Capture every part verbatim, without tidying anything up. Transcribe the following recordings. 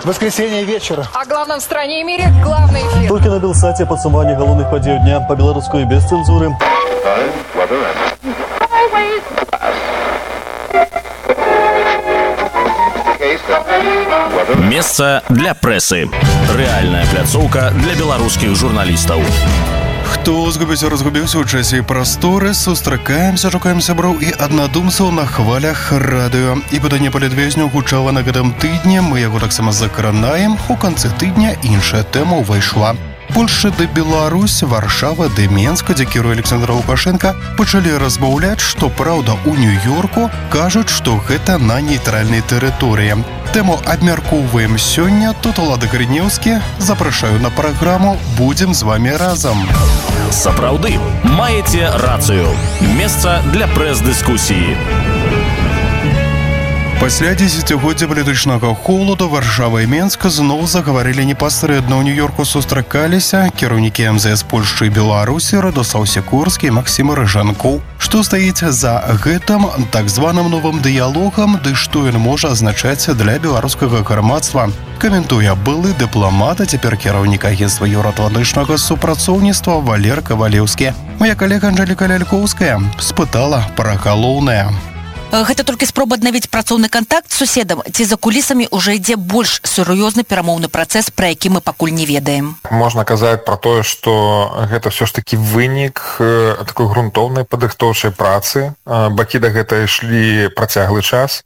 Воскресенье вечера. О главном в стране и мире главный эфир. Только на Белсате подсумование головных подей дня по белорусской без цензуры. Место для прессы. Реальная пляцоўка для белорусских журналистов. Хто згубіўся, разгубіўся ў часе і прасторы, сустракаемся, шукаем сяброў і аднадумцаў на хвалях радыё. І пытанне палітвязняў гучала на гэтым тыдні, мы яго таксама закранаем. У канцы тыдня іншая тэма ўвайшла. Польшча ды Беларусь, Варшава ды Менск, дзе кіруе Александр Лукашенко, пачалі размаўляць, што праўда ў Нью-Йорку кажуць, што гэта на нейтральнай тэрыторыі. Тэму абмяркоўваем сёння. Тут Улада Карынеўскі. Запрашаю на праграму. Будзем з вами разам. Сапраўды, маеце рацыю. Месца для прэс-дыскусіі. Пасля дзесяцігоддзя палітычнага холаду Варшава і Менск зноў загаварылі непасрэдна. У Нью-Йорку сустракаліся кіраўнікі эм зэ эс Польшчы і Беларусі Радослаў Сікорскі і Максім Рыжанкоў. Што стаіць за гэтым так званым новым дыялогам, ды што ён можа азначаць для беларускага грамадства? Каментуе былы дыпламат, а цяпер кіраўнік агенцтва еўраатлантычнага супрацоўніцтва Валер Кавалеўскі. Моя калега Анжэліка Лялькоўская спытала пра галоўнае. Гэта толькі спроба аднавіць працоўны кантакт з суседам, ці за кулісамі ўжо ідзе больш сур'ёзны перамоўны працэс, пра які мы пакуль не ведаем. Можна казаць пра тое, што гэта ўсё ж такі вынік такой грунтоўнай падрыхтоўчай працы. Бакі да гэта ішлі працяглы час.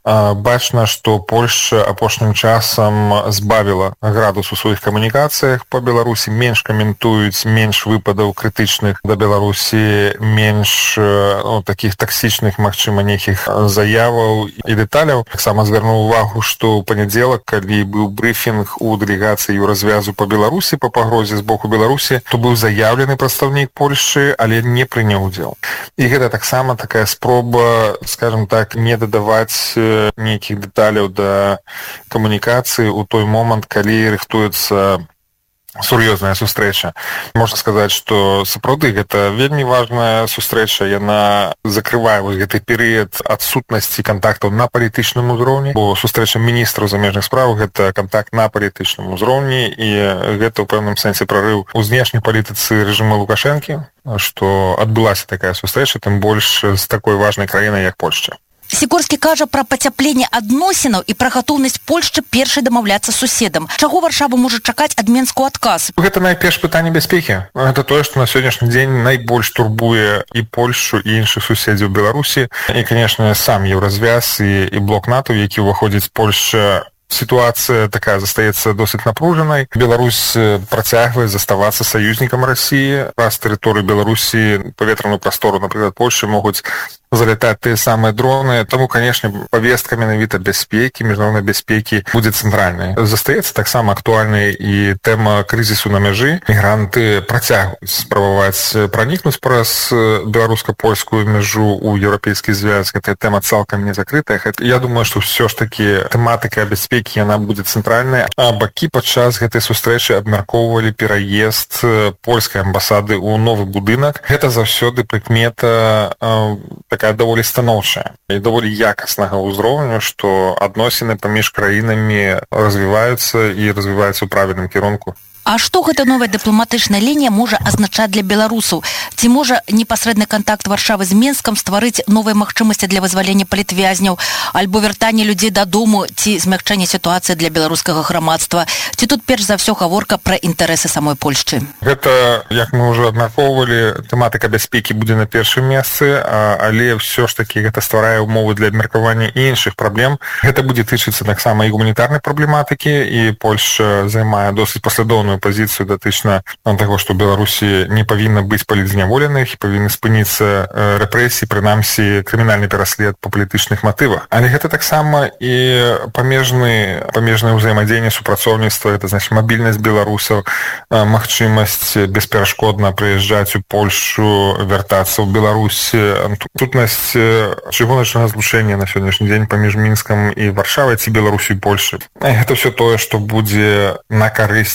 Бачна, што Польшча апошнім часам збавіла градус у сваіх камунікацыях па Беларусі, менш каментуюць, менш выпадаў крытычных да Беларусі, менш ну, такіх таксічных, магчыма, нейкіх заяваў і дэталяў. Таксама звярнуў увагу, што ў панядзелак, калі быў брыфінг у дэлегацыі Еўразвязу па Беларусі па пагрозе з боку Беларусі, то быў заяўлены прадстаўнік Польшчы, але не прыняў удзел. І гэта таксама такая спроба, скажем так, не дадаваць нейкіх дэталяў да камунікацыі ў той момант, калі рыхтуецца сур'ёзная сустрэча. Можна сказаць, што сапраўды гэта вельмі важная сустрэча, яна закрывае вось гэты перыяд адсутнасці кантактаў на палітычным узроўні, бо сустрэча міністраў замежных спраў гэта кантакт на палітычным узроўні, і гэта ў пэўным сэнсе прарыў у знешняй палітыцы рэжыма Лукашэнкі, што адбылася такая сустрэча, тым больш з такой важнай краінай, як Польшча. Сікорскі кажа пра пацяпленне адносінаў і пра гатоўнасць Польшчы першай дамаўляцца з суседам. Чаго Варшава можа чакаць ад Менску адказ? Гэта найперш пытанне бяспекі. Гэта тое, што на сённяшні дзень найбольш турбуе і Польшчу, і іншых суседзяў Беларусі. І, канешне, сам Еўразвяз і, і блок НАТО, які ўваходзіць Польшча. Ситуация такая застаецца досыць напружанай. Беларусь працягвае заставацца саюзнікам Расіі. Праз тэрыторыю Беларусі паветраную прастору, напрыклад, Польшчы могуць залятаць тыя самыя дроны. Таму, канешне, павестка менавіта бяспекі, міжнароднай бяспекі будзе цэнтральнай. Застаецца таксама актуальнай і тэма крызісу на мяжы. Мігранты працягваюць спрабаваць пранікнуць праз беларуска-польскую мяжу ў еўрапейскі звяз. Гэтая тэма цалкам не закрытая. Я думаю, што ўсё ж такі тэматыка бяспекі яна будзе цэнтральная. А бакі падчас гэтай сустрэчы абмяркоўвалі пераезд польскай амбасады ў новы будынак. Гэта заўсёды прыкмета э, такая даволі станоўчая і даволі якаснага ўзроўню, што адносіны паміж краінамі развіваюцца і развіваюцца ў правільным кірунку. А што гэта новая дыпламатычная лінія можа азначаць для беларусаў? Ці можа непасрэдны кантакт Варшавы з Менскам стварыць новыя магчымасці для вызвалення палітвязняў, альбо вяртанне людзей дадому, ці змякчэнне сітуацыі для беларускага грамадства? Ці тут перш за ўсё гаворка пра інтарэсы самой Польшчы? Гэта, як мы ўжо абмяркоўвалі, тэматыка бяспекі будзе на першым месцы, але ўсё ж такі гэта стварае ўмовы для абмеркавання і іншых праблем. Гэта будзе тычыцца таксама і гуманітарнай праблематыкі, і Польшча займае досыць паслядоўную пазіцыю датычна таго, што ў Беларусі не павінна быць палітзняволеных і павінны спыніцца рэпрэсіі, прынамсі крымінальны пераслед па палітычных матывах. Але гэта таксама і памежны памежнае ўзаемадзеянне, супрацоўніцтва, гэта значыць мабільнасць беларусаў, магчымасць бесперашкодна прыязджаць у Польшчу, вяртацца ў Беларусь, сутнасць чыгуначнага злучэння на сённяшні дзень паміж Мінскам і Варшавай ці Беларусю і Польшай. Гэта ўсё тое, што будзе на карысць беларускіх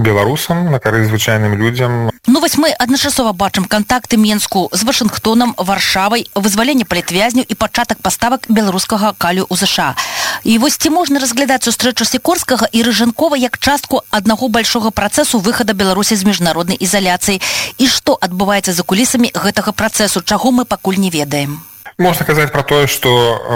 беларусам, на карысць звычайным людзям. Ну вось мы адначасова бачым кантакты Менску з Вашынгтонам, Варшавай, вызваленне палітвязняў і пачатак паставак беларускага калію ў ЗША. І вось ці можна разглядаць сустрэчу Сікорскага і Рыжанкова як частку аднаго большога працэсу выхада Беларусі з міжнароднай ізаляцыі? І што адбываецца за кулісамі гэтага працэсу, чаго мы пакуль не ведаем? Можна казаць пра тое, што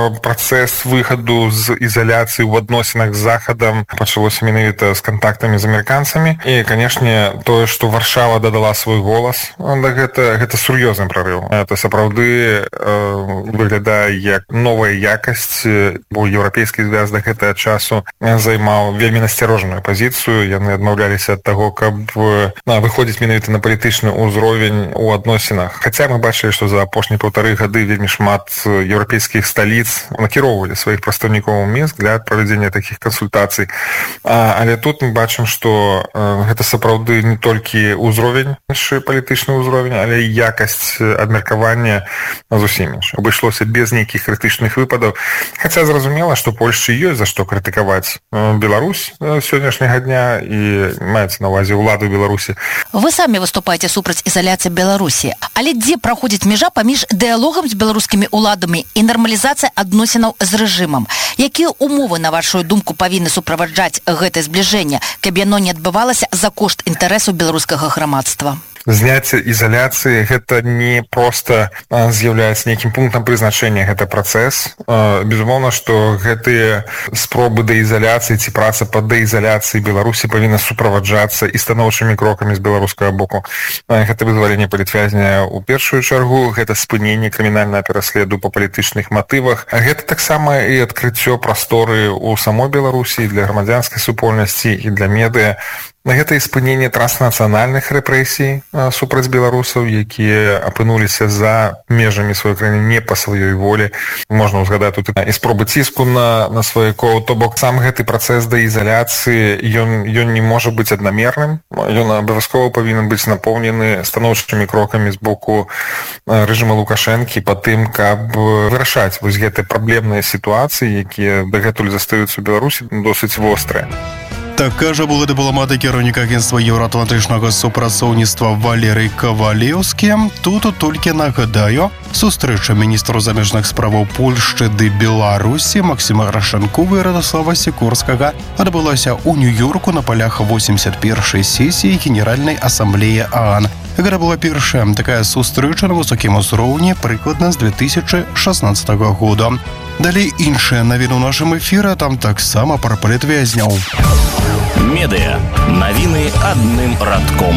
працэс выхаду з ізаляцыі ў адносінах з Захадам пачалося менавіта з кантактамі з амерыканцамі. І, канешне, тое, што Варшава дадала свой голас, гэта, гэта сур'ёзны прарыў. Это сапраўды э, выглядае як новая якасць, бо еўрапейскі звяз да гэтага часу займаў вельмі насцярожаную пазіцыю. Яны адмаўляліся ад таго, каб на, выходзіць менавіта на палітычны ўзровень у адносінах. Хаця мы бачылі, што за апошнія паўтары гады вельмі шмат еўрапейскіх сталіц накіроўвалі сваіх прадстаўнікоў у Мінск для правядзення такіх кансультацый. А, але тут мы бачым, што э, гэта сапраўды не толькі ўзровень, палітычны ўзровень, але і якасць абмеркавання зусім інша. Абышлося без нейкіх крытычных выпадаў. Хаця зразумела, што Польшчы ёсць за што крытыкаваць Беларусь сённяшняга дня і маецца на ўвазе ўладу Беларусі. Вы самі выступаеце супраць ізаляцыі Беларусі. Але дзе праходзіць мяжа паміж дыялогам з беларускімі уладамі і нармалізацыя адносінаў з рэжымам? Якія умовы, на вашу думку, павінны суправаджаць гэтае збліжэнне, каб яно не адбывалася за кошт інтарэсу беларускага грамадства? Зняцце ізаляцыі гэта не проста з'яўляецца нейкім пунктам прызначэння, гэта працэс. Безумоўна, што гэтыя спробы дэізаляцыі ці праца па дэізаляцыі Беларусі павінна суправаджацца і станоўчымі крокамі з беларускага боку. Гэта вызваленне палітвязня ў першую чаргу, гэта спыненне крымінальнага пераследу па палітычных матывах. Гэта таксама і адкрыццё прасторы ў самой Беларусі для грамадзянскай супольнасці і для медыа. Гэта і спыненне транснацыянальных рэпрэсій супраць беларусаў, якія апынуліся за межамі сваёй краіны не па сваёй волі. Можна ўзгадаць тут і спробы ціску на, на сваякоў. То бок сам гэты працэс дэізаляцыі, ён, ён не можа быць аднамерным. Ён абавязкова павінен быць напоўнены станоўчымі крокамі з боку рэжыма Лукашэнкі па тым, каб вырашаць вось гэтыя праблемныя сітуацыі, якія дагэтуль застаюцца ў Беларусі досыць вострыя. Так кажа былы дыпламат і кіраўнік агенцтва еўраатлантычнага супрацоўніцтва Валерый Кавалеўскі. Тут толькі нагадаю, сустрэча міністру замежных справаў Польшчы ды Беларусі Максіма Рашанкова і Радослава Сікорскага адбылася ў Нью-Йорку на палях восемьдесят першай сесіі Генеральнай асамблеі ААН. Гэта была першая такая сустрэча на высокім узроўні прыкладна з две тысячы шаснаццатага года. Далей іншыя навіны ў нашым эфіры, там таксама пра палітвязняў. Медыа. Навіны адным радком.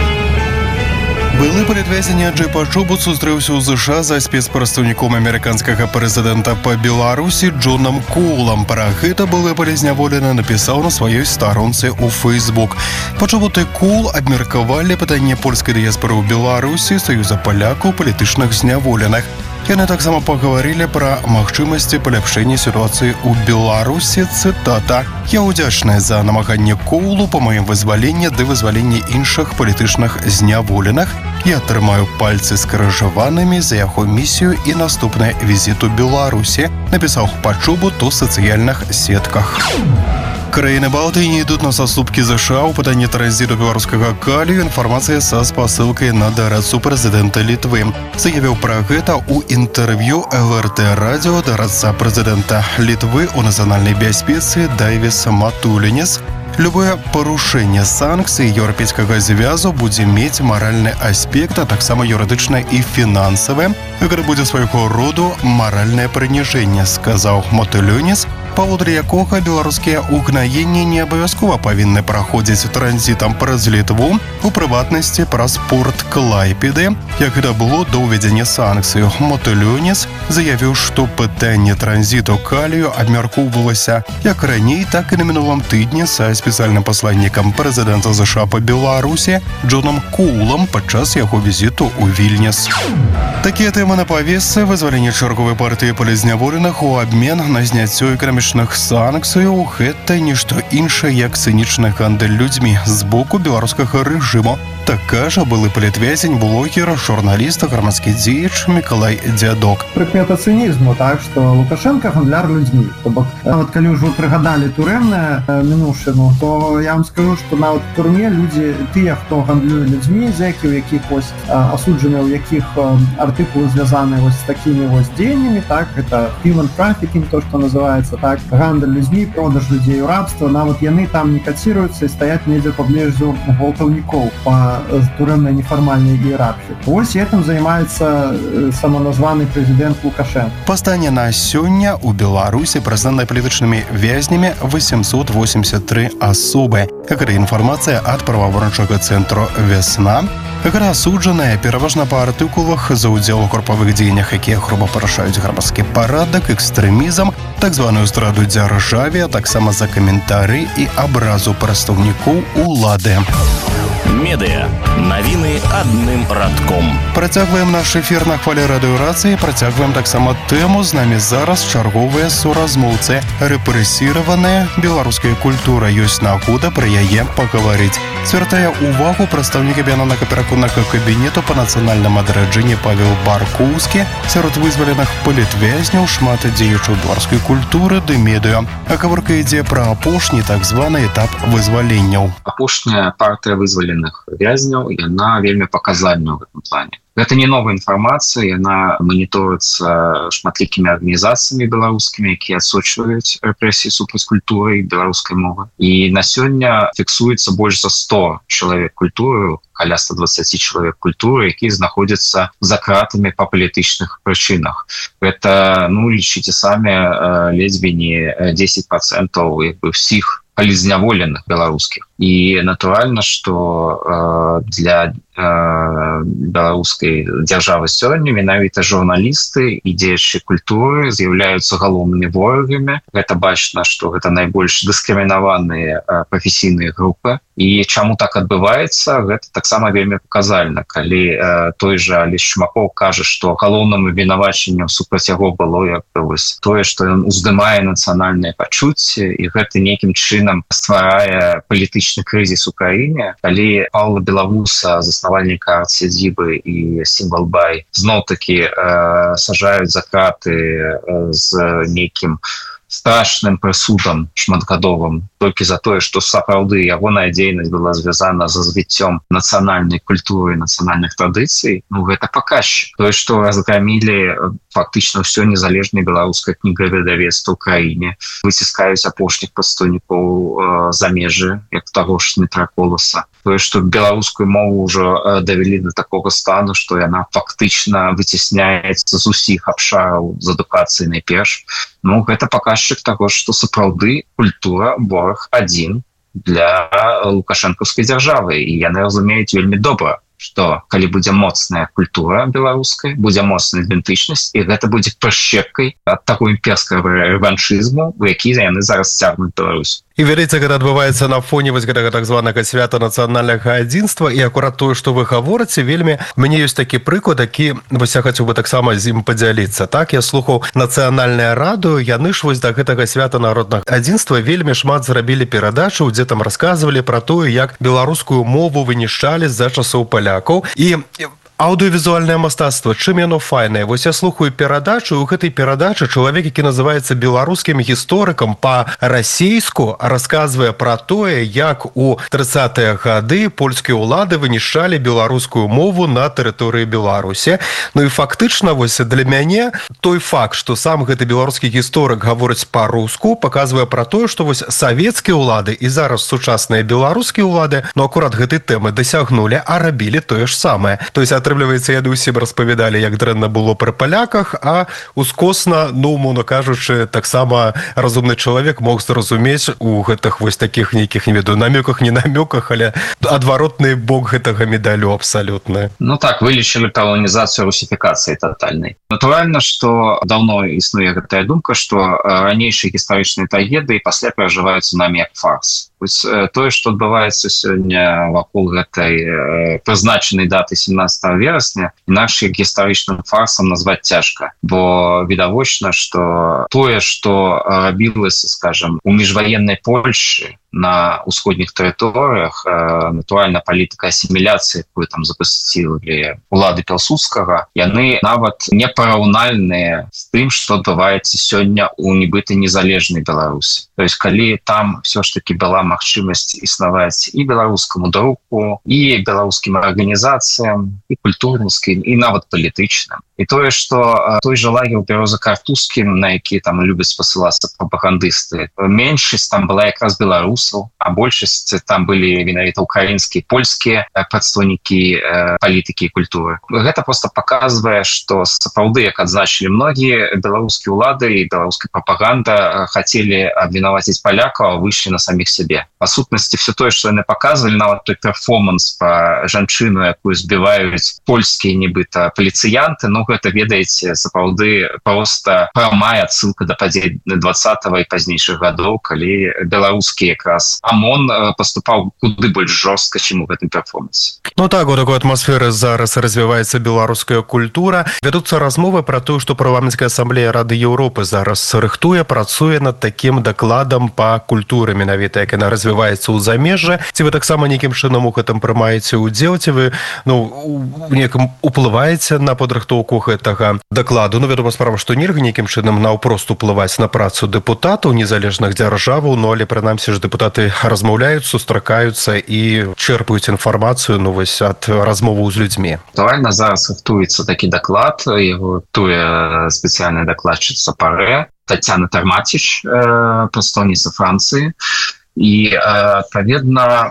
Былы палітвязень Джэй Пачобут сустрэўся ў ЗША за спецпрадстаўніком амерыканскага прэзідэнта па Беларусі Джонам Коулам. Пра гэта былы палізняволены напісаў на сваёй старонцы ў Фейсбук. Пачобут і Коул абмеркавалі пытанне польскай дыяспоры ў Беларусі, саюза палякаў, палітычных зняволеных. Яны таксама паговорили пра магчымасці паляпшэння сітуацыі ў Беларусі. Цытата: «Я ўдзячная за намаганне Коулу па маім вызваленні ды вызваленні іншых палітычных зняволеных. Я атрымаю пальцы скрыжаванымі за яго місію і наступны візіт у Беларусі», напісаў Пачобут у сацыяльных сетках. Краіны Балтыі не ідуць на саступкі ЗША ў пытанні транзіту беларускага калію. Інфармацыя са спасылкай на дарадцу прэзідэнта Літвы. Заявіў пра гэта ў інтэрв'ю ЛРТ радіо дарадца прэзідэнта Літвы ў нацыянальнай бяспецы Дайвіс Матулінес. Любое парушэнне санкцый еўрапейскага звязу будзе мець маральны аспект, а таксама юрыдычны і фінансавы. Гэта будзе свайго роду маральнае прыніжэнне, сказаў Матулінес, паводле якога беларускія угнаенні не абавязкова павінны праходзіць транзітам праз Літву, у прыватнасці праз порт Клайпеды, як гэта было да ўвядзення санкцыяў. Матулінес заявіў, што пытанне транзіту калію абмяркоўвалася як раней, так і на мінулым тыдні са спецыяльным пасланнікам прэзідэнта ЗША па Беларусі Джонам Коулам падчас яго візіту ў Вільнюс. Такія тэмы на павесцы: вызваленне чарговай партыі палізняволеных у абмен на зняццё эканамічнай эканамічных санкцыяў гэта нішто іншае, як цынічны гандаль людзьмі з боку беларускага рэжыму. Так кажа былы палітвязень, блогер, журналіст, грамадскі дзеяч Мікалай Дзядок. Прыкмета цынізму, так, што Лукашенко гандляр людзьмі. То бок, нават калі ўжо прыгадалі турэмнае мінушыну, то я вам скажу, што нават у турме людзі, тыя, хто гандлюе людзьмі, зэкі, у якіх вось асуджаны, у якіх артыкулы звязаны вось з такімі вось дзеяннямі, так, гэта human trafficking, то, што называецца, так, гандаль людзьмі, продаж людзей у рабства, нават яны там не каціруюцца і стаяць недзе паблізу гвалтаўнікоў па турэмнай нефармальнай іерархіі. Вось гэтым займаецца саманазваны прэзідэнт Лукашенко. Па стане на сёння у Беларусі прызнаны палітычнымі вязнямі восемьсот восемьдесят три асобы. Гэта інфармацыя ад праваабарончага цэнтру «Вясна». Гэта асуджаныя пераважна па артыкулах за ўдзел у групавых дзеяннях, якія груба парушаюць грамадскі парадак, экстрэмізм, так званую здраду дзяржаве, а таксама за каментары і абразу прадстаўнікоў улады. Медыа. Навіны адным радком. Працягваем наш эфір на хвалі радыёрацыі, працягваем таксама тэму. З намі зараз чарговыя суразмоўцы. Рэпрэсіраваная беларуская культура. Ёсць нагода пра яе пагаварыць. Звяртае увагу прадстаўнік аб'яднанага пераконнага кабінету па нацыянальным адраджэнні Павел Баркоўскі. Сярод вызваленых палітвязняў шмат дзеячаў беларускай культуры ды медыа. А гаворка ідзе пра апошні так званы этап вызваленняў. Апошняя партыя вызваленых вязняў, яна вельмі паказальная ў гэтым плане. Гэта не новая інфармацыя, яна маніторыцца шматлікімі арганізацыямі беларускімі, якія адсочваюць рэпрэсіі супраць культуры і беларускай мовы. І на сёння фіксуецца больш за сто чалавек культуры, каля ста дваццаць чалавек культуры, якія знаходзяцца за кратамі па палітычных прычынах. Гэта, ну, лічыце самі, ледзьве не дзесяць працэнтаў якби ўсіх палізняволеных беларускіх. І натуральна, што э, для э, беларускай дзяржавы сёння менавіта журналісты і дзеячы культуры з'яўляюцца галоўнымі ворагамі. Гэта бачна, што гэта найбольш дыскрымінаваныя э, прафесійныя групы. І чаму так адбываецца, гэта таксама вельмі паказальна. Калі э, той жа Алесь Чумакоў кажа, што галоўным абвінавачаннем супраць яго было як вось тое, што ён уздымае нацыянальныя пачуцці, і гэта нейкім чынам стварае палітычны крызіс у краіне. Калі Паўла Белавуса, заснавальніка арт-сядзібы і Сімбалбай, зноў-такі э, сажаюць за краты э, з нейкім страшным прысудам шматгадовым толькі за тое, што сапраўды ягоная дзейнасць была звязана з развіццём нацыянальнай культуры, нацыянальных традыцый, ну гэта паказчык. Тое, што разграмілі фактычна ўсё незалежнае беларускае кнігаведавецтва ў краіне, выціскаюць апошніх прадстаўнікоў э, за межы, як таго ж Дмітра Коласа. Тое, што беларускую мову ўжо давялі да такога стану, што яна фактычна выцісняецца з усіх абшараў з адукацыі найперш. Ну, гэта паказчык таго, што сапраўды культура вораг адзін для лукашэнкаўскай дзяржавы. І яны разумеюць вельмі добра, што калі будзе моцная культура беларуская, будзе моцная ідэнтычнасць, і гэта будзе прышчэпкай ад таго імперскага рэваншызму, у які яны зараз цягнуць Беларусь. І ведаеце, гэта адбываецца на фоне вось гэтага так званага свята нацыянальнага адзінства, і акурат тое, што вы гаворыце, вельмі мне ёсць такі прыклад, які вось я хацеў бы таксама з ім падзяліцца. Так, я слухаў нацыянальнае радыё, яны ж вось да гэтага свята народнага адзінства вельмі шмат зрабілі перадачаў, дзе там расказвалі пра тое, як беларускую мову вынішчалі з-за часоў палякаў. І аўдыёвізуальнае мастацтва, чым яно файнае? Вось я слухаю перадачу, у гэтай перадачы чалавек, які называецца беларускім гісторыкам па-расейску, расказвае пра тое, як у трыццатыя гады польскія ўлады вынішчалі беларускую мову на тэрыторыі Беларусі. Ну і фактычна вось для мяне той факт, што сам гэты беларускі гісторык гаворыць па-руску, паказвае пра тое, што вось савецкія ўлады і зараз сучасныя беларускія ўлады, ну акурат гэтай тэмы дасягнулі, а рабілі тое ж самае. То есть атрымліваецца, яны ўсім распавядалі, як дрэнна было пры паляках, а ускосна, ну, умоўна кажучы, таксама разумны чалавек мог зразумець у гэтых вось такіх нейкіх, не ведаю, намёках, не намёках, але адваротны бок гэтага медалю абсалютна. Ну так, вылічылі паланізацыю русіфікацыі тотальнай. Натуральна, што даўно існуе гэтая думка, што ранейшыя гістарычныя трагедыі пасля перажываюцца намі як фарс. Тое, што адбываецца сёння вакол гэтай прызначанай даты семнадцатага двадцатого верасня, інакш як гістарычным фарсам назваць цяжка, бо відавочна, што тое, што рабілася, скажем, у міжваеннай Польшы на ўсходніх тэрыторыях, натуральна палітыка асіміляцыі, якую там запусцілі улады Пілсудскага, яны нават непараўнальныя з тым, што адбываецца сёння ў нібыта незалежнай Беларусі. То есть калі там все ж таки была магчымасць існаваць і беларускаму друку, і беларускім арганізацыям, і культурніцкім, і нават палітычным. І тое, што той жа лагер у Бяроза-Картузскім, на які там любяць пасылацца прапагандысты, меншасць там была якраз беларусаў, а большасць там былі менавіта украінскія, польскія прадстаўнікі палітыкі і культуры. Гэта просто паказвае, што сапраўды, як адзначылі многія, беларускія ўлады і беларуская прапаганда хацелі абвінаваціць палякаў, а выйшлі на саміх сябе. Па сутнасці, все тое, што яны паказвалі, нават той перформанс па жанчыну, якую збіваюць польскія нібыта паліцыянты, ну гэта, ведаеце, сапраўды проста прамая адсылка да падзей двадцатого і пазнейшых гадоў, калі беларускі якраз ОМОН паступаў куды больш жорстка, чым у гэтым перформансе. Ну так, у такой атмасферы зараз развіваецца беларуская культура. Вядуцца размовы пра тое, што парламенцкая асамблея Рады Еўропы зараз рыхтуе, працуе над такім дакладам па культуры, менавіта як яна развіваецца ў замежжы. Ці вы таксама нейкім чынам у гэтым прымаеце ўдзел, ці вы ну некам уплываеце на падрыхтоўку гэтага дакладу? Ну, вядома справа, што нельга нейкім чынам наўпрост уплываць на працу дэпутатаў незалежных дзяржаваў, ну але прынамсі ж дэпутаты размаўляюць, сустракаюцца і чэрпаюць інфармацыю, ну вось ад размоваў з людзьмі. Актуальна зараз рыхтуецца такі даклад, яго рыхтуе спецыяльная дакладчыца ПАРЭ Тацяна Тармаціч, прадстаўніца Францыі. І, адпаведна,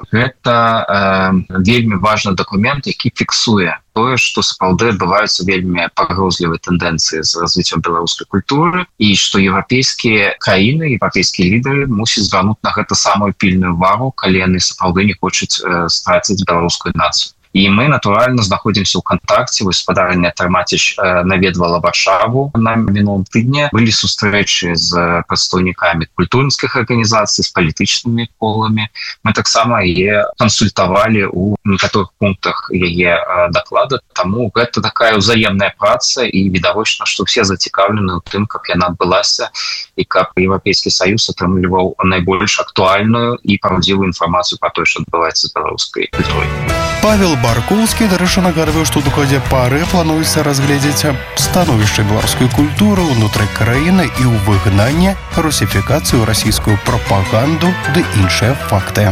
гэта вельмі важны дакумент, які фіксуе тое, што сапраўды адбываюцца вельмі пагрозлівыя тэндэнцыі з развіццём беларускай культуры, і што еўрапейскія краіны, еўрапейскія лідары мусяць звярнуць на гэта самую пільную увагу, калі яны сапраўды не хочуць страціць беларускую нацыю. І мы, натуральна, знаходзімся ў кантакце. Вось спадарня Тармаціч наведвала Варшаву на мінулым тыдні. Былі сустрэчы з прадстаўнікамі культурніцкіх арганізацый, з палітычнымі коламі. Мы таксама яе кансультавалі ў некаторых пунктах яе даклада. Таму гэта такая ўзаемная праца, і відавочна, што все зацікаўлены ў тым, каб яна адбылася, і каб Еўрапейскі Саюз атрымліваў найбольш актуальную і праўдзівую інфармацыю пра тое, што адбываецца з беларускай культурай. Павел Баркоўскі, дарэчы, нагадвае, што ў дакладзе ПАРЭ плануецца разгледзець становішча беларускай культуры ўнутры краіны і ў выгнанне, русифікацыю, расійскую прапаганду ды іншыя факты.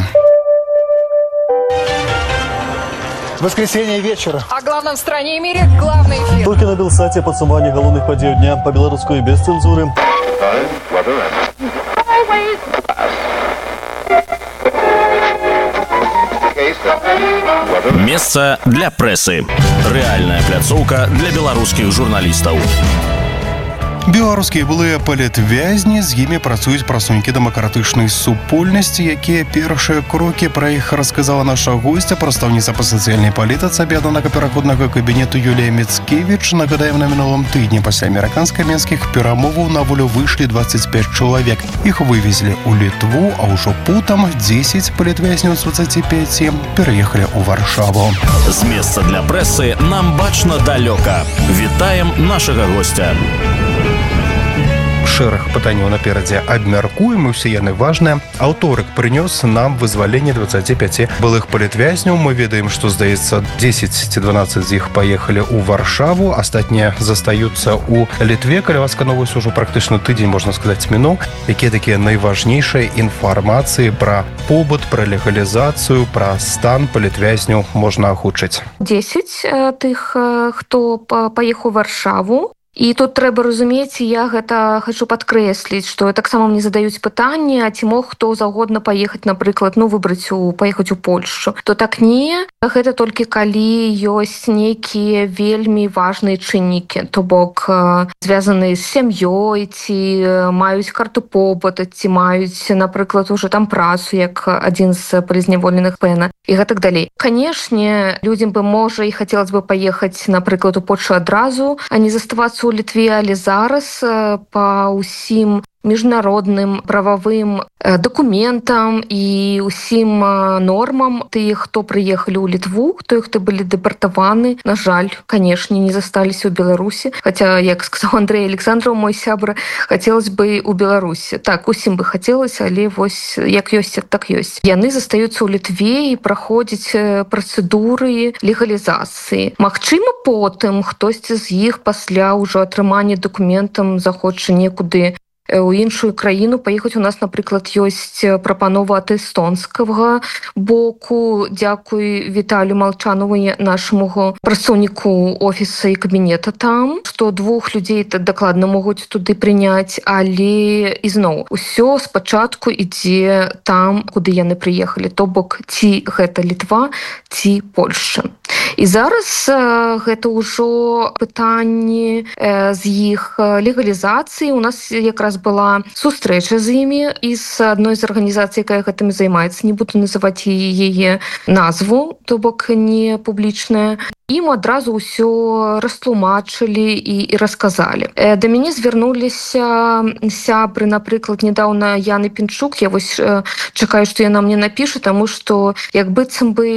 Воскресенье вечера. О главном в стране и мире главный эфир. Только на Белсате подсумование головных подей дня по-белорусски без цензуры. Месца для прэсы. Рэальная пляцоўка для беларускіх журналістаў. Беларускія былыя палітвязні, з імі працуюць прадстаўнікі дэмакратычнай супольнасці, якія першыя крокі пра іх расказала наша госця, прадстаўніца па сацыяльнай палітыцы аб'яднанага пераходнага кабінету Юлія Міцкевіч. Нагадаем, на мінулым тыдні пасля амерыканска-менскіх перамоваў на волю выйшлі дваццаць пяць чалавек. Іх вывезлі ў Літву, а ўжо потым дзесяць палітвязняў з дваццаці пяці пераехалі ў Варшаву. З месца для прэсы нам бачна далёка. Вітаем нашага госця. Шэраг пытанняў наперадзе абмяркуем, і ўсе яны важныя. Аўторык прынёс нам вызваленне дваццаці пяці былых палітвязняў. Мы ведаем, што, здаецца, дзесяць ці дванаццаць з іх паехалі ў Варшаву, астатнія застаюцца ў Літве. Каля вас кановось ужо практычна тыдзень, можна сказаць, мінуў. Якія такія найважнейшыя інфармацыі пра побыт, пра легалізацыю, пра стан палітвязняў можна агучыць? дзесяць тых, хто паехаў у Варшаву. І тут трэба разумець, я гэта хочу падкрэсліць, што таксама мне задаюць пытанне, а ці мог хто заўгодна паехаць, напрыклад, ну выбраць у паехаць у Польшчу. То так не, гэта толькі калі ёсць нейкія вельмі важныя чыннікі, то бок звязаныя з сям'ёй, ці маюць карту побыта, ці маюць, напрыклад, уже там працу, як адзін з прызняволеных пэна, і гэтак далей. Канешне, людзям бы можа і хацелася бы паехаць, напрыклад, у Польшчу адразу, а не заставацца у Літве, але зараз па ўсім міжнародным прававым дакументам і ўсім нормам. Тыя, хто прыехалі ў Літву, тыя, хто былі дэпартаваны, на жаль, канешне, не засталіся ў Беларусі. Хаця, як сказаў Андрей Александров, мой сябра, хацелось бы ў Беларусі. Так, усім бы хацелася, але вось як ёсць, так ёсць. Яны застаюцца ў Літве і праходзяць працэдуры легалізацыі. Магчыма, потым хтосьці з іх пасля ўжо атрымання дакументам захоча некуды у іншую краіну паехаць. У нас, напрыклад, ёсць прапанова ад эстонскага боку. Дзякуй Віталю Малчанову, нашаму прадстаўніку офіса і кабінета там, што двух людзей дакладна могуць туды прыняць, але ізноў усё спачатку ідзе там, куды яны прыехалі, то бок ці гэта Літва, ці Польшча. І зараз гэта ўжо пытанне з іх легалізацыі. У нас якраз была сустрэча з імі і з адной з арганізацый, якая гэтым займаецца. Не буду называць яе назву, то бок не публічная. Ім адразу ўсё растлумачылі і, і расказалі. Да мяне звярнуліся сябры, напрыклад, недаўна Яны Пінчук. Я вось чакаю, што яна мне напіша, таму што як быццам бы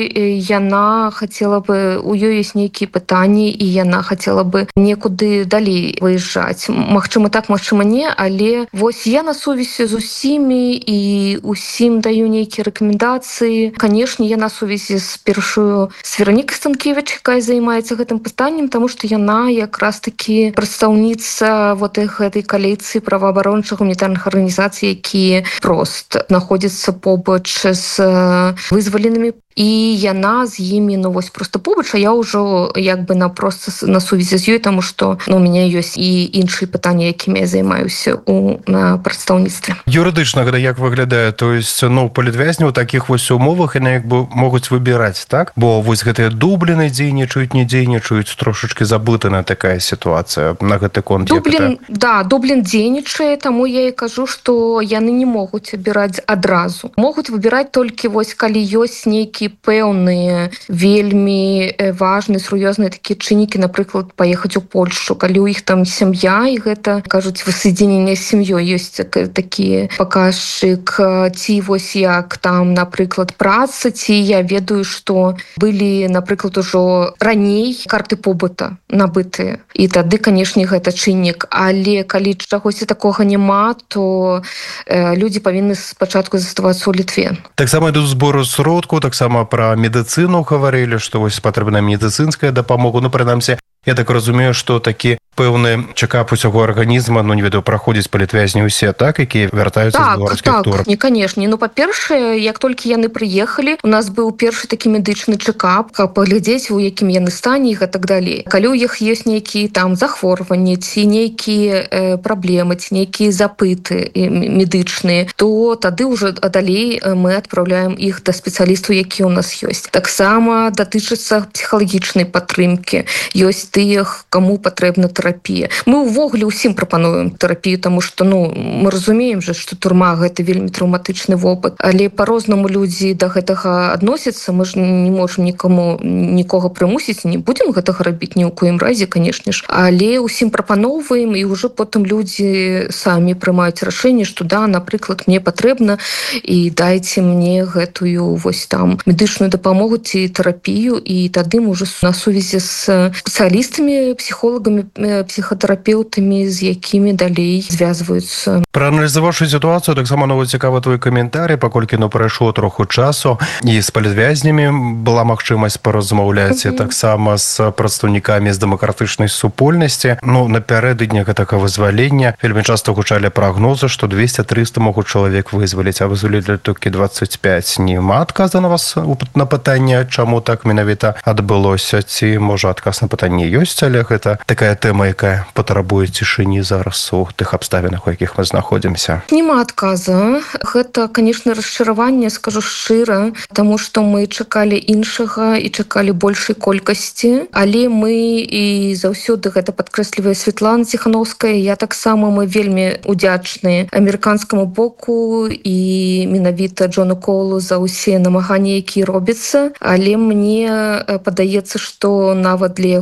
яна хацела бы, у ёй ёсць нейкія пытанні, і яна хацела бы некуды далей выязджаць. Магчыма так, магчыма не, але вось я на сувязі з усімі і усім даю нейкія рэкамендацыі. Канешне, я на сувязі з першую з Веронікай Станкевіч, якая займаецца гэтым пытаннем, таму што яна якраз такі прадстаўніца вот гэтай кааліцыі праваабарончых гуманітарных арганізацый, якія прост знаходзяцца побач з вызваленымі. І яна з імі, ну вось проста побач, а я ўжо як бы на проста на сувязі з ёй, таму што ну, у мяне ёсць і іншыя пытанні, якімі я займаюся у на прадстаўніцтве. Юрыдычна гэта як выглядае? То есть, ну, палітвязні ў такіх вось умовах яны як бы могуць выбіраць, так? Бо вось гэтыя Дубліны дзейнічаюць, не дзейнічаюць, трошачкі забытана такая сітуацыя на гэты конт. Дублін, да, Дублін дзейнічае, таму я і кажу, што яны не могуць выбіраць адразу. Могуць выбіраць толькі вось калі ёсць нейкі пэўныя вельмі важныя сур'ёзныя такія чыннікі, напрыклад, паехаць у Польшчу, калі ў іх там сям'я, і гэта кажуць воссоединение з сям'ёй, ёсць такі паказчык, ці вось як там, напрыклад, праца, ці я ведаю, што былі, напрыклад, ужо раней карты побыта набытыя, і тады, канешне, гэта чыннік. Але калі чагосьці такога няма, то э, людзі павінны спачатку заставацца ў Літве. Таксама ідуць збору сродку, таксама пра медыцыну гаварылі, што вось патрэбна медыцынская дапамога. Ну, прынамсі, я так разумею, што такі пэўны чэкап усяго арганізма, ну, не ведаю, праходзіць палітвязні ўсе, так, якія вяртаюцца так, з беларускіх так, турак? Не, канешне. Ну, па-першае, як толькі яны прыехалі, у нас быў першы такі медычны чэкап, каб паглядзець, у якім яны стане і так далей. Калі ў іх ёсць нейкія там захворванні, ці нейкія э, праблемы, ці нейкія запыты э, медычныя, то тады ўжо далей мы адпраўляем іх да спецыялістаў, якія ў нас ёсць. Таксама датычыцца псіхалагічнай падтрымкі. Ёсць тыя, каму патрэбна тэрапія. Мы ўвогуле ўсім прапануем тэрапію, таму што ну мы разумеем же, што турма гэта вельмі траўматычны вопыт, але па-рознаму людзі да гэтага адносяцца. Мы ж не можам нікому нікога прымусіць, не будзем гэтага рабіць ні ў коім разе, канешне ж, але ўсім прапаноўваем, і ўжо потым людзі самі прымаюць рашэнне, што да, напрыклад, мне патрэбна, і дайце мне гэтую вось там медычную дапамогу ці тэрапію, і тады мы ўжо на сувязі з спецыялістамі, псіхолагамі, псіхатэрапеўтамі, з якімі далей звязваюцца. Прааналізаваўшы сітуацыю, таксама нават цікава твой каментарый, паколькі ну прайшло троху часу, і з палітвязнямі была магчымасць паразмаўляць, mm-hmm. таксама з прадстаўнікамі з дэмакратычнай супольнасці. Ну, напярэдадні гэтага вызвалення вельмі часта гучалі прагнозы, што двесце-трыста могуць чалавек вызваліць, а вызвалілі толькі дваццаць пяць. Нема адказа на вас на пытанне, чаму так менавіта адбылося, ці можа адказ на пытанне ёсць, але гэта такая тэма, якая патрабуе цішыні зараз у тых абставінах, у якіх мы знаходзімся. Нема адказа. Гэта, канешне, расчараванне, скажу шчыра, таму што мы чакалі іншага і чакалі большай колькасці, але мы і заўсёды гэта падкрэслівае Святлана Ціхановская, я таксама, мы вельмі удзячныя амерыканскаму боку і менавіта Джону Коулу за ўсе намаганні, якія робяцца, але мне падаецца, што нават для яго гэта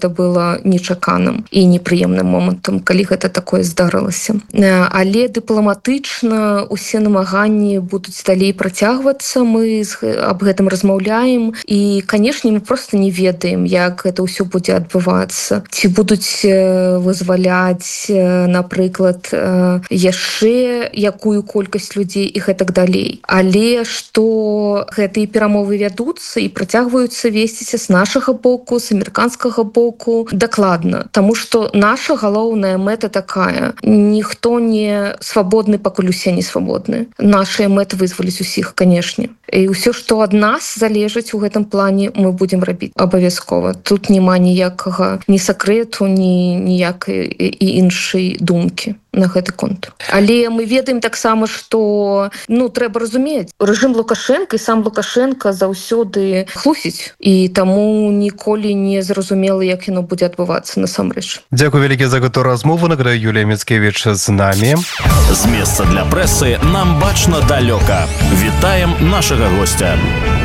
гэта было нечаканым і непрыемным момантам, калі гэта такое здарылася. Але дыпламатычна усе намаганні будуць далей працягвацца, мы аб гэтым размаўляем і, канешне, мы просто не ведаем, як гэта ўсё будзе адбывацца. Ці будуць вызваляць, напрыклад, яшчэ якую колькасць людзей і гэтак далей. Але што гэтыя перамовы вядуцца і працягваюцца весціся з нашага боку, з амерыканскага боку, дакладна. Таму што наша галоўная мэта такая: ніхто не свабодны, пакуль усе не свабодны. Нашая мэта вызваліць усіх, канешне. І ўсё, што ад нас залежыць у гэтым плане, мы будзем рабіць абавязкова. Тут няма ніякага ні сакрэту, ні ніякай і іншай думкі на гэты конт. Але мы ведаем таксама, што ну трэба разумець, рэжым Лукашенка і сам Лукашенка заўсёды хлусіць, і таму ніколі не зразумела, як яно будзе адбывацца насамрэч. Дзякуй вялікі за гэту размову. Нагадаю, Юлія Міцкевіч з намі. З месца для прэсы нам бачна далёка. Вітаем нашага гостя.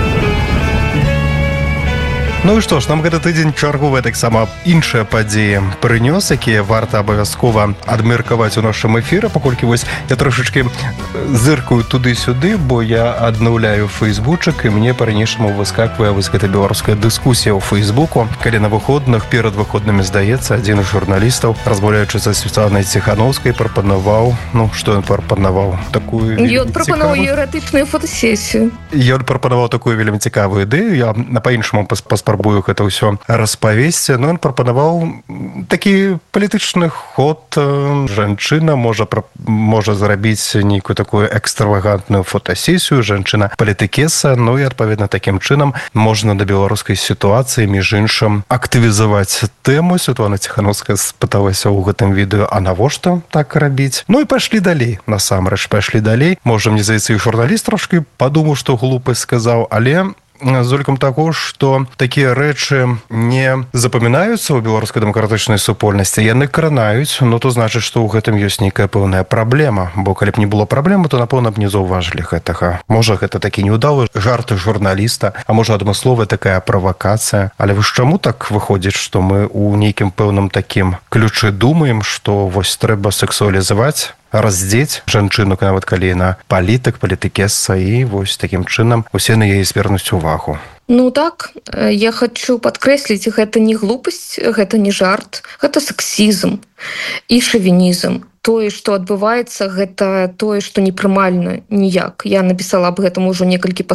Ну і што ж, нам гэты тыдзень чарговыя таксама іншыя падзеі прынёс, якія варта абавязкова адмеркаваць у нашым эфіры, паколькі вось я трошачкі зыркаю туды-сюды, бо я аднаўляю фэйсбучак, і мне па-ранейшаму выскаквае вось гэта беларуская дыскусія ў фэйсбуку, калі на выходных, перад выходнымі, здаецца, адзін з журналістаў, размаўляючы са Святланай Ціханаўскай, прапанаваў, ну, што ён прапанаваў? Такую Ён прапанаваў эратычную фотасесію. Ён прапанаваў такую вельмі цікавую ідэю, я па-іншаму паспрабую гэта ўсё распавесці, но ён прапанаваў такі палітычны ход. Жанчына можа, можа зрабіць нейкую такую экстравагантную фотасесію, жанчына палітыкеса, ну і адпаведна такім чынам можна да беларускай сітуацыі між іншым актывізаваць тэму. Святлана Ціханаўская спыталася ў гэтым відэо, а навошта так рабіць? Ну і пайшлі далей, насамрэч пайшлі далей. Можа, мне здаецца, і журналіст трошкі падумаў, што глупасць сказаў, але з улікам таго, што такія рэчы не запамінаюцца ў беларускай дэмакратычнай супольнасці, яны кранаюць, ну то значыць, што ў гэтым ёсць нейкая пэўная праблема, бо калі б не было праблемы, то, напэўна, б не заўважылі гэтага. Можа, гэта такі неўдалы жарт журналіста, а можа, адмысловая такая правакацыя. Але вось чаму так выходзіць, што мы ў нейкім пэўным такім ключы думаем, што вось трэба сексуалізаваць, раздзець жанчыну, нават калі яна палітык, палітыкеса, і вось такім чынам усе на яе звернуць увагу. Ну так, я хочу падкрэсліць, гэта не глупасць, гэта не жарт, гэта сексізм і шавінізм. Тое, што адбываецца, гэта тое, што непрымальна ніяк. Я напісала аб гэтым ужо некалькі